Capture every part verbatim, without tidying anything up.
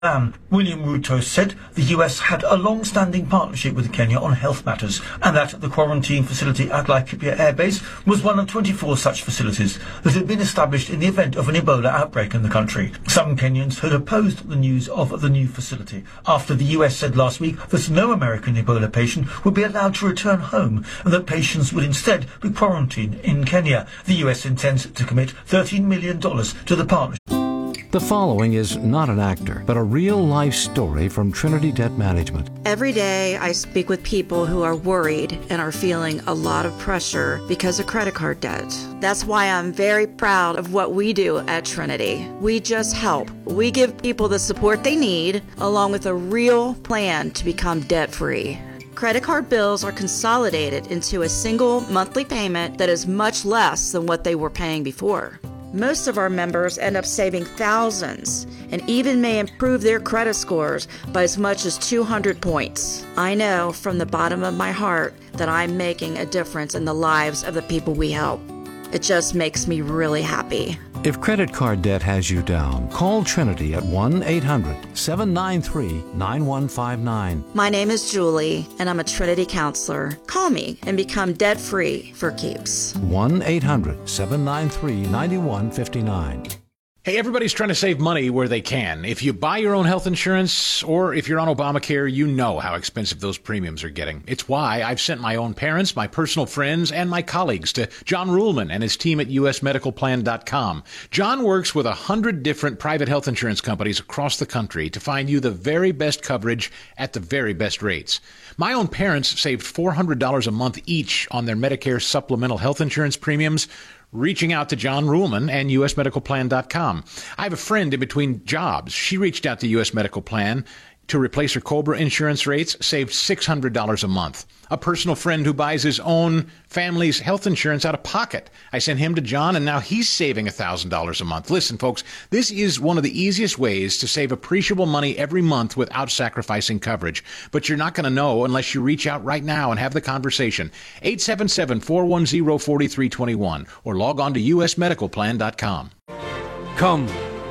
Um, William Ruto said the U S had a long-standing partnership with Kenya on health matters and that the quarantine facility at Laikipia Air Base was one of twenty-four such facilities that had been established in the event of an Ebola outbreak in the country. Some Kenyans had opposed the news of the new facility after the U S said last week that no American Ebola patient would be allowed to return home and that patients would instead be quarantined in Kenya. The U S intends to commit thirteen million dollars to the partnership. The following is not an actor, but a real-life story from Trinity Debt Management. Every day I speak with people who are worried and are feeling a lot of pressure because of credit card debt. That's why I'm very proud of what we do at Trinity. We just help. We give people the support they need, along with a real plan to become debt-free. Credit card bills are consolidated into a single monthly payment that is much less than what they were paying before. Most of our members end up saving thousands and even may improve their credit scores by as much as two hundred points. I know from the bottom of my heart that I'm making a difference in the lives of the people we help. It just makes me really happy. If credit card debt has you down, call Trinity at one eight hundred seven nine three nine one five nine. My name is Julie, and I'm a Trinity counselor. Call me and become debt-free for keeps. one eight hundred seven nine three nine one five nine. Hey, everybody's trying to save money where they can. If you buy your own health insurance or if you're on Obamacare, you know how expensive those premiums are getting. It's why I've sent my own parents, my personal friends, and my colleagues to John Ruhlman and his team at U S medical plan dot com. John works with a hundred different private health insurance companies across the country to find you the very best coverage at the very best rates. My own parents saved four hundred dollars a month each on their Medicare supplemental health insurance premiums, reaching out to John Ruhlman and U S medical plan dot com. I have a friend in between jobs. She reached out to U S Medical Plan to replace her COBRA insurance rates, saved six hundred dollars a month. A personal friend who buys his own family's health insurance out of pocket. I sent him to John, and now he's saving one thousand dollars a month. Listen, folks, this is one of the easiest ways to save appreciable money every month without sacrificing coverage. But you're not going to know unless you reach out right now and have the conversation. eight seven seven, four one zero, four three two one or log on to U S medical plan dot com. Come,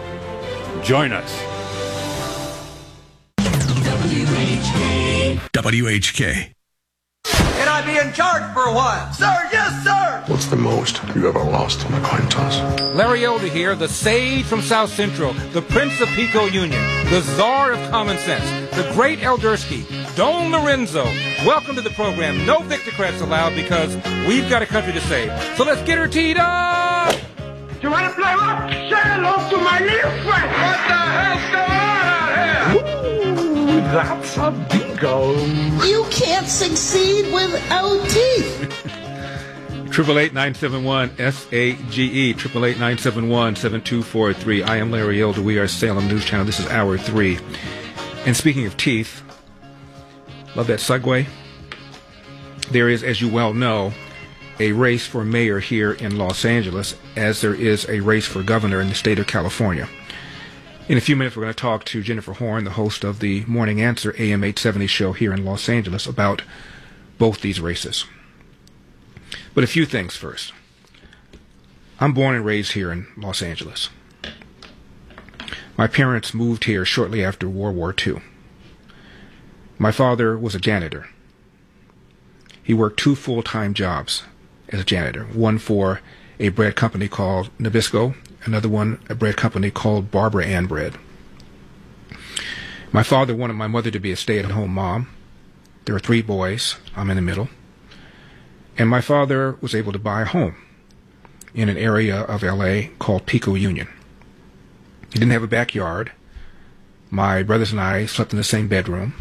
join us. W H K. W H K. Can I be in charge for a while? Sir, yes, sir! What's the most you ever lost on a coin toss? Larry Elder here, the sage from South Central, the Prince of Pico Union, the czar of common sense, the great Eldersky, Don Lorenzo. Welcome to the program. No Victocrats allowed because we've got a country to save. So let's get her teed up! You want to play rock? Say hello to my little friend! What the hell's going on out here? Ooh, that's a bingo. You can't succeed without teeth. Triple eight nine seven one S A G E. Triple eight nine seven one seven two four three. I am Larry Elder. We are Salem News Channel. This is hour three. And speaking of teeth, love that segue. There is, as you well know, a race for mayor here in Los Angeles, as there is a race for governor in the state of California. In a few minutes, we're going to talk to Jennifer Horn, the host of the Morning Answer A M eight seventy show here in Los Angeles, about both these races. But a few things first. I'm born and raised here in Los Angeles. My parents moved here shortly after World War Two. My father was a janitor. He worked two full-time jobs as a janitor, one for a bread company called Nabisco, another one a bread company called Barbara Ann Bread. My father wanted my mother to be a stay-at-home mom. There are three boys. I'm in the middle. And my father was able to buy a home in an area of L A called Pico Union. He didn't have a backyard. My brothers and I slept in the same bedroom.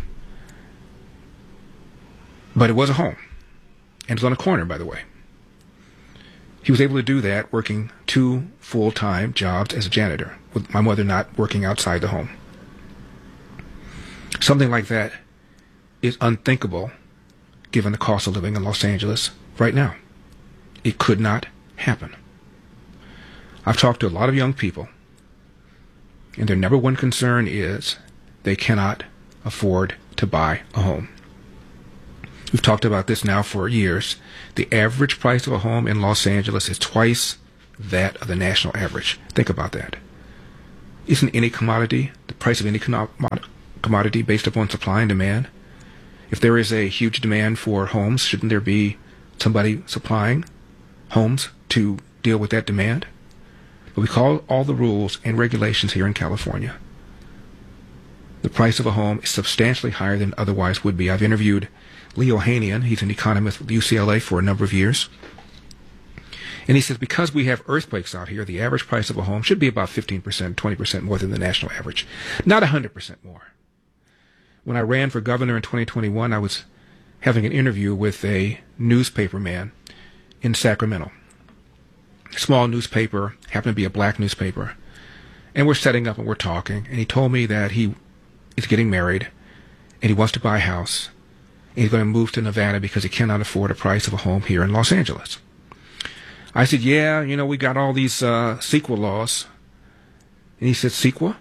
But it was a home. And it was on a corner, by the way. He was able to do that working two full-time jobs as a janitor, with my mother not working outside the home. Something like that is unthinkable given the cost of living in Los Angeles right now. It could not happen. I've talked to a lot of young people, and their number one concern is they cannot afford to buy a home. We've talked about this now for years. The average price of a home in Los Angeles is twice that of the national average. Think about that. Isn't any commodity, the price of any commodity, based upon supply and demand? If there is a huge demand for homes, shouldn't there be somebody supplying homes to deal with that demand? But we call all the rules and regulations here in California. The price of a home is substantially higher than otherwise would be. I've interviewed Leo Hanian. He's an economist with U C L A for a number of years. And he says because we have earthquakes out here, the average price of a home should be about fifteen percent, twenty percent more than the national average. Not one hundred percent more. When I ran for governor in twenty twenty-one, I was having an interview with a newspaper man in Sacramento. A small newspaper, happened to be a black newspaper. And we're setting up and we're talking. And he told me that he is getting married and he wants to buy a house. And he's going to move to Nevada because he cannot afford the price of a home here in Los Angeles. I said, yeah, you know, we got all these uh, CEQA laws. And he said, CEQA?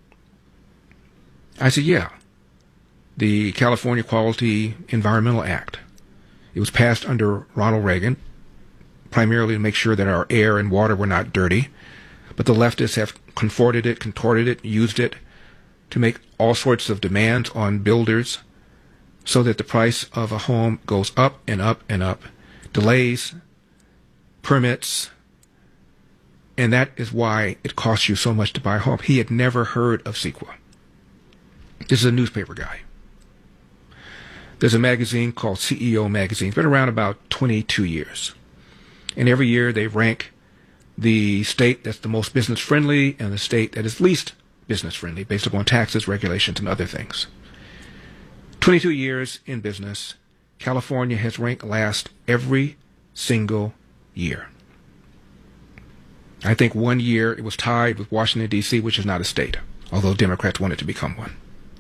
I said, yeah. The California Quality Environmental Act. It was passed under Ronald Reagan, primarily to make sure that our air and water were not dirty. But the leftists have contorted it, contorted it, used it to make all sorts of demands on builders so that the price of a home goes up and up and up. Delays, permits, and that is why it costs you so much to buy a home. He had never heard of CEQA. This is a newspaper guy. There's a magazine called C E O Magazine. It's been around about twenty-two years. And every year they rank the state that's the most business friendly and the state that is least business friendly based upon taxes, regulations, and other things. twenty-two years in business, California has ranked last every single year. I think one year it was tied with Washington, D C, which is not a state, although Democrats want it to become one.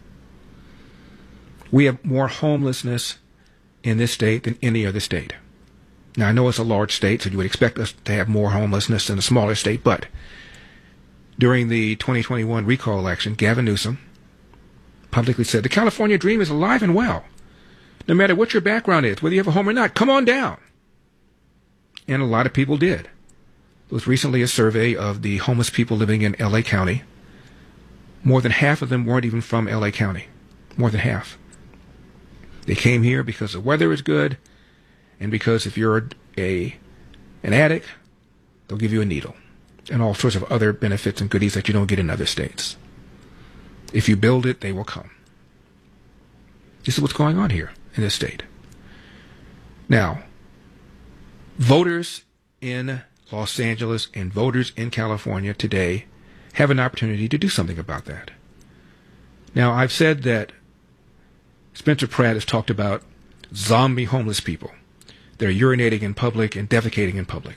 We have more homelessness in this state than any other state. Now, I know it's a large state, so you would expect us to have more homelessness than a smaller state, but during the twenty twenty-one recall election, Gavin Newsom publicly said, the California dream is alive and well. No matter what your background is, whether you have a home or not, come on down. And a lot of people did. There was recently a survey of the homeless people living in L A County. More than half of them weren't even from L A County. More than half. They came here because the weather is good, and because if you're a an addict, they'll give you a needle, and all sorts of other benefits and goodies that you don't get in other states. If you build it, they will come. This is what's going on here in this state. Now, voters in Los Angeles and voters in California today have an opportunity to do something about that. Now, I've said that Spencer Pratt has talked about zombie homeless people. They're urinating in public and defecating in public.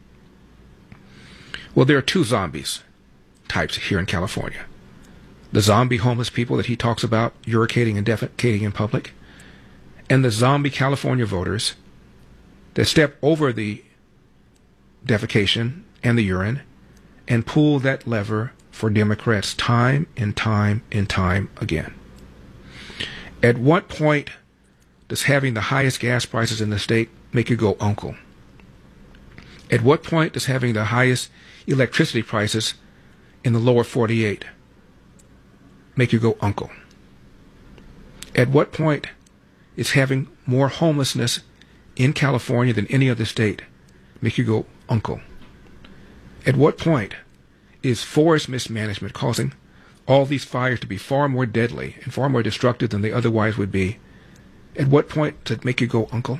Well, there are two zombies types here in California. The zombie homeless people that he talks about urinating and defecating in public, and the zombie California voters that step over the defecation and the urine and pull that lever for Democrats time and time and time again. At what point does having the highest gas prices in the state make you go uncle? At what point does having the highest electricity prices in the lower forty-eight make you go uncle? At what point is having more homelessness in California than any other state make you go uncle? At what point is forest mismanagement causing all these fires to be far more deadly and far more destructive than they otherwise would be? At what point does it make you go uncle?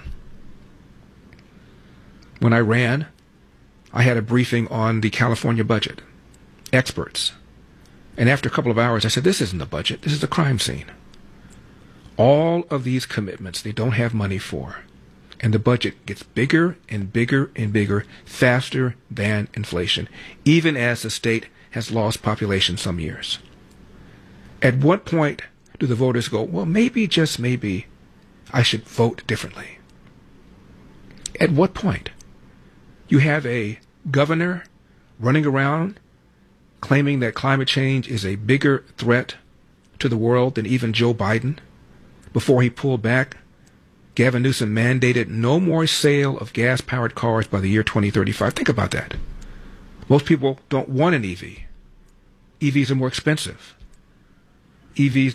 When I ran, I had a briefing on the California budget, experts. And after a couple of hours, I said, this isn't a budget, this is a crime scene. All of these commitments they don't have money for. And the budget gets bigger and bigger and bigger, faster than inflation, even as the state has lost population some years. At what point do the voters go, well, maybe, just maybe, I should vote differently? At what point? You have a governor running around claiming that climate change is a bigger threat to the world than even Joe Biden. Before he pulled back, Gavin Newsom mandated no more sale of gas-powered cars by the year twenty thirty-five. Think about that. Most people don't want an E V. E Vs are more expensive. E Vs